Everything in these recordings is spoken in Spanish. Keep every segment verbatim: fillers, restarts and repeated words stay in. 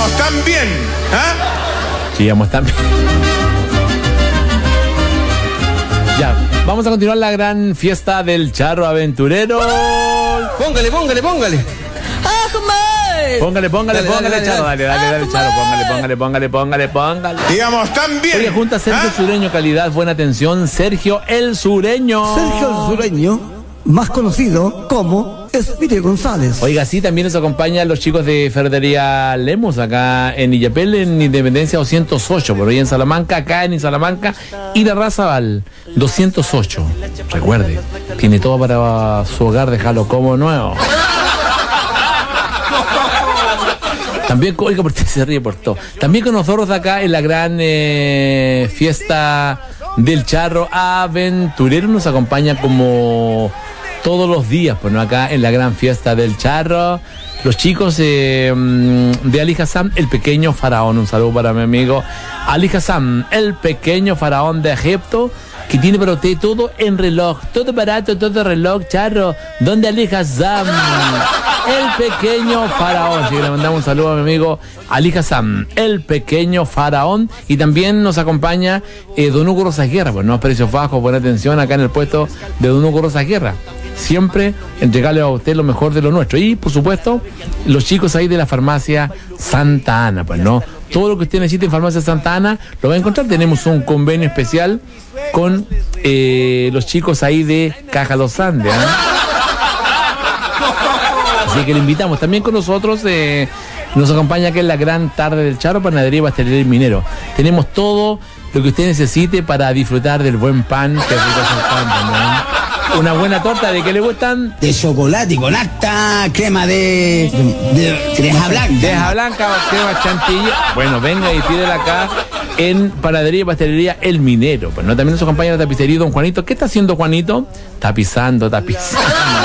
Íbamos tan bien, ¿ah? Sí, íbamos tan bien. Ya, vamos a continuar la gran fiesta del charro aventurero. Póngale, póngale, póngale. Póngale, póngale, Dale, póngale, dale, Charo, dale. dale, dale, dale, Charo, póngale, póngale, póngale, póngale, póngale. Íbamos tan bien. Oye, junta Sergio ¿ah? Sureño, calidad, buena atención, Sergio el Sureño. Sergio el Sureño, más conocido como Espire González. Oiga, sí, también nos acompañan los chicos de Ferretería Lemus, acá en Illapel, en Independencia doscientos ocho, por ahí en Salamanca, acá en Salamanca, y la Razabal, doscientos ocho. Recuerde, tiene todo para su hogar, déjalo como nuevo. También, oiga, porque se ríe por todo. También con nosotros acá en la gran eh, fiesta del charro aventurero nos acompaña como todos los días, pues no, acá en la gran fiesta del charro, los chicos eh, de Ali Hassan, el pequeño faraón. Un saludo para mi amigo Ali Hassan, el pequeño faraón de Egipto, que tiene para usted todo en reloj, todo barato, todo reloj, charro. ¿Dónde Ali Hassan? El pequeño faraón. Así que le mandamos un saludo a mi amigo Ali Hassan, el pequeño faraón. Y también nos acompaña eh, Don Hugo Rosas Guerra, pues no, precios bajos, buena atención acá en el puesto de Don Hugo Rosas Guerra. Siempre entregarle a usted lo mejor de lo nuestro. Y, por supuesto, los chicos ahí de la farmacia Santa Ana, pues no. Todo lo que usted necesite en Farmacia Santa Ana lo va a encontrar. Tenemos un convenio especial con eh, los chicos ahí de Caja Los Andes, ¿eh? Así que le invitamos. También con nosotros eh, nos acompaña aquí en la gran tarde del charro, Panadería y Pastelería El Minero. Tenemos todo lo que usted necesite para disfrutar del buen pan. Que rico es el pan, ¿no? Una buena torta, ¿de qué le gustan? De chocolate con harta crema de... de crema blanca. Deja blanca, crema chantilly. Bueno, venga y pídela acá en Panadería y Pastelería El Minero. Pues no, también nos acompaña la tapicería Don Juanito. ¿Qué está haciendo Juanito? Tapizando, tapizando.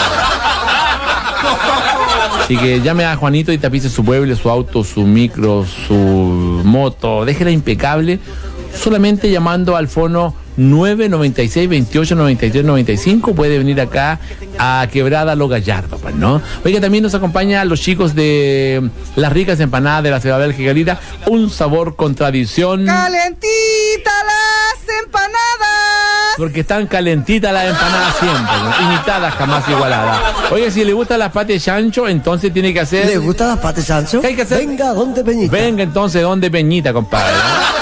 Así que llame a Juanito y tapice su mueble, su auto, su micro, su moto. Déjela impecable solamente llamando al fono nueve noventa y seis, veintiocho, noventa y tres, noventa y cinco. Puede venir acá a Quebrada Lo Gallardo, pues, ¿no? Oiga, también nos acompañan los chicos de Las Ricas Empanadas de la ciudad de Bélgica Lira. Un sabor con tradición. ¡Calentita las empanadas! Porque están calentitas las empanadas siempre, ¿no? Imitadas, jamás igualadas. Oiga, si le gustan las patas de chancho, entonces tiene que hacer... ¿Le gustan las patas de chancho? ¿Qué hay que hacer? Venga, donde Peñita. Venga entonces donde Peñita, compadre.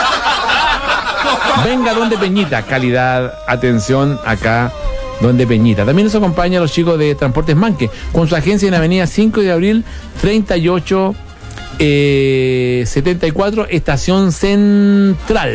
Venga donde Peñita, calidad, atención acá donde Peñita. También nos acompaña los chicos de Transportes Manque, con su agencia en Avenida cinco de abril, treinta y ocho setenta y cuatro, Estación Central.